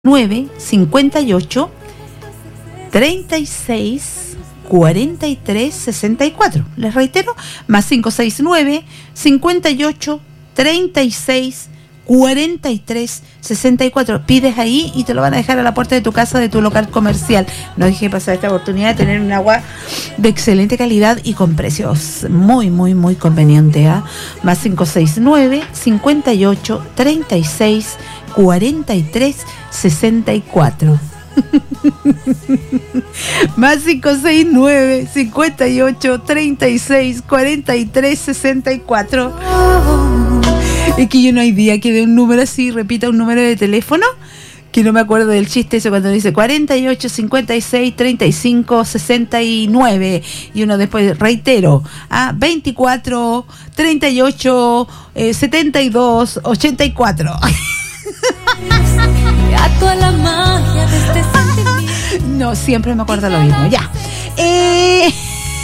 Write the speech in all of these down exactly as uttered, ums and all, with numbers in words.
nueve cincuenta y ocho treinta y seis cuarenta y tres sesenta y cuatro. Les reitero, más cinco seis nueve cincuenta y ocho treinta y seis cuarenta y tres sesenta y cuatro. Pides ahí y te lo van a dejar a la puerta de tu casa, de tu local comercial. No dejé pasar esta oportunidad de tener un agua de excelente calidad y con precios muy, muy, muy convenientes, ¿eh? Más cinco seis nueve cincuenta y ocho treinta y seis cuarenta y tres sesenta y cuatro. Más cinco seis nueve cincuenta y ocho treinta y seis cuarenta y tres sesenta y cuatro. Es que yo no hay día que de un número así repita un número de teléfono que no me acuerdo del chiste ese cuando dice cuarenta y ocho cincuenta y seis treinta y cinco sesenta y nueve y uno después reitero a veinticuatro treinta y ocho eh, setenta y dos ochenta y cuatro. A la magia de este sentimiento. No, siempre me acuerdo lo mismo. Ya. Eh,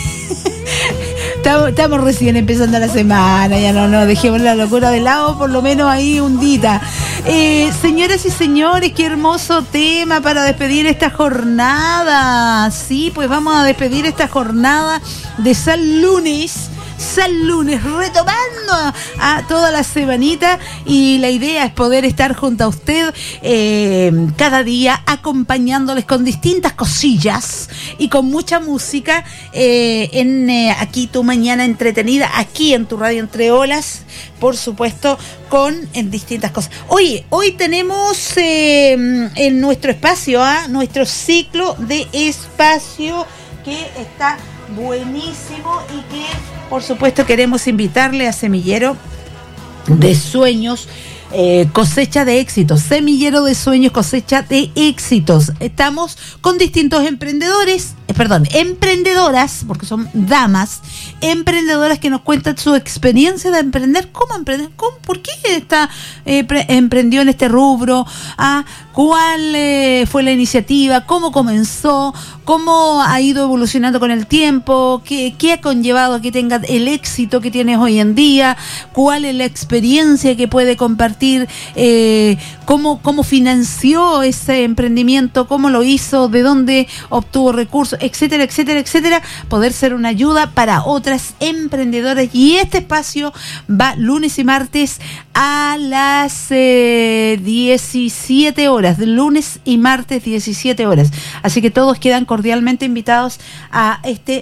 estamos, estamos recién empezando la semana. Ya no, no, dejemos la locura de lado, por lo menos ahí un día. Eh, señoras y señores, qué hermoso tema para despedir esta jornada. Sí, pues vamos a despedir esta jornada de San Lunes. San Lunes, retomando a, a toda la semanita, y la idea es poder estar junto a usted eh, cada día acompañándoles con distintas cosillas y con mucha música eh, en eh, aquí tu mañana entretenida, aquí en tu radio Entre Olas, por supuesto, con en distintas cosas. Oye, hoy tenemos eh, en nuestro espacio, ¿eh? nuestro ciclo de espacio que está buenísimo y que por supuesto queremos invitarle a Semillero de Sueños, eh, cosecha de éxitos, Semillero de Sueños, cosecha de éxitos. Estamos con distintos emprendedores, eh, perdón, emprendedoras, porque son damas, emprendedoras que nos cuentan su experiencia de emprender, cómo emprender, cómo, por qué está, eh, pre- emprendió en este rubro, ah, cuál eh, fue la iniciativa, cómo comenzó, cómo ha ido evolucionando con el tiempo, qué, qué ha conllevado a que tenga el éxito que tienes hoy en día, cuál es la experiencia que puede compartir, eh, cómo, cómo financió ese emprendimiento, cómo lo hizo, de dónde obtuvo recursos, etcétera, etcétera, etcétera, poder ser una ayuda para otras emprendedoras. Y este espacio va lunes y martes a las eh, diecisiete horas, de lunes y martes diecisiete horas. Así que todos quedan cordialmente invitados a este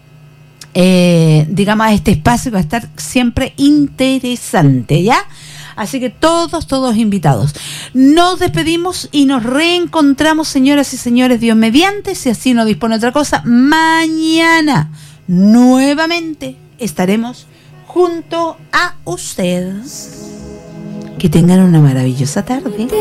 eh, digamos a este espacio que va a estar siempre interesante, ¿ya? Así que todos, todos invitados. Nos despedimos y nos reencontramos, señoras y señores, Dios mediante, si así no dispone otra cosa, mañana nuevamente estaremos junto a usted. Que tengan una maravillosa tarde.